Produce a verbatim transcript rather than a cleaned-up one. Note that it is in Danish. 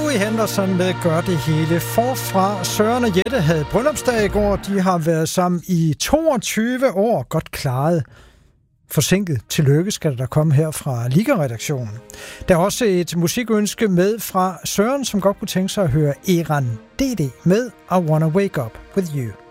Louis Henderson med Gør det hele forfra. Søren og Jette havde bryllupsdag i går. De har været sammen i toogtyve år. Godt klaret. Forsinket. Tillykke skal der komme her fra Liga-redaktionen. Der er også et musikønske med fra Søren, som godt kunne tænke sig at høre Eran D D med I Wanna Wake Up With You.